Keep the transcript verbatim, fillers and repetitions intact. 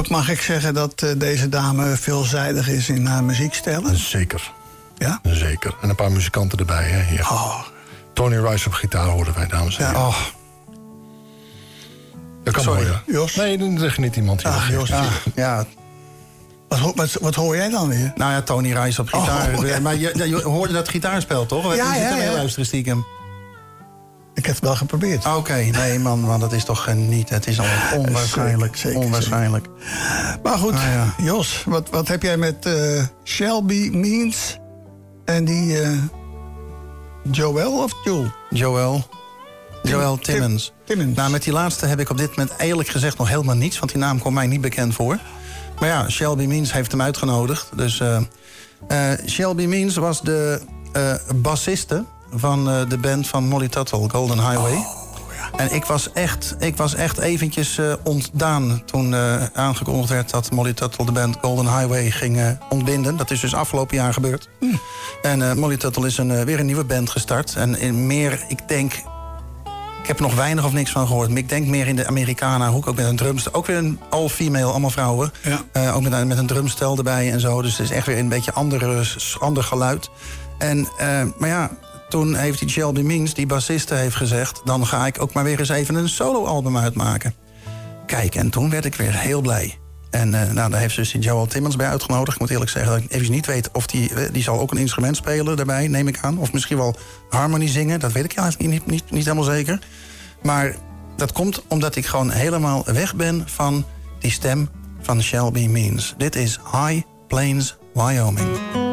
Ook mag ik zeggen dat uh, deze dame veelzijdig is in haar muziekstijlen? Zeker. Ja? Zeker. En een paar muzikanten erbij, hè? Hier. Oh. Tony Rice op gitaar hoorden wij, dames en heren. Ja. Oh. Dat kan Sorry, mooi, hè? Jos? Nee, dan zeg je niet iemand hier. Ah, Jos. Ja, ja. Wat, wat, wat hoor jij dan weer? Nou ja, Tony Rice op gitaar. Oh, ja. Maar je, je hoorde dat gitaarspel, toch? Of Ja, je ja, zit er ja. heel luisteren stiekem. Ik heb het wel geprobeerd. Oké, okay, nee man, man, dat is toch niet. Het is al onwaarschijnlijk. Zeker, zeker, onwaarschijnlijk. Zeker. Maar goed, ah, ja. Jos, wat, wat heb jij met uh, Shelby Means en die uh, Joel of Joel? Joel. Joel Timmons. Tim, Timmons. Nou, met die laatste heb ik op dit moment eerlijk gezegd nog helemaal niets, want die naam komt mij niet bekend voor. Maar ja, Shelby Means heeft hem uitgenodigd. Dus uh, uh, Shelby Means was de uh, bassiste van uh, de band van Molly Tuttle, Golden Highway. Oh, ja. En ik was echt, ik was echt eventjes uh, ontdaan toen uh, aangekondigd werd dat Molly Tuttle de band Golden Highway ging uh, ontbinden. Dat is dus afgelopen jaar gebeurd. Mm. En uh, Molly Tuttle is een, uh, weer een nieuwe band gestart. En in meer, ik denk, ik heb er nog weinig of niks van gehoord. Maar ik denk meer in de Americana hoek, ook met een drumstel. Ook weer een all-female, allemaal vrouwen. Ja. Uh, ook met een, met een drumstel erbij en zo. Dus het is echt weer een beetje andere, ander geluid. En, uh, maar ja, toen heeft die Shelby Means, die bassiste, heeft gezegd, dan ga ik ook maar weer eens even een soloalbum uitmaken. Kijk, en toen werd ik weer heel blij. En uh, nou, daar heeft dus die Joel Timmons bij uitgenodigd. Ik moet eerlijk zeggen dat ik even niet weet of die... Uh, die zal ook een instrument spelen daarbij, neem ik aan. Of misschien wel harmony zingen, dat weet ik eigenlijk niet, niet, niet helemaal zeker. Maar dat komt omdat ik gewoon helemaal weg ben van die stem van Shelby Means. Dit is High Plains, Wyoming.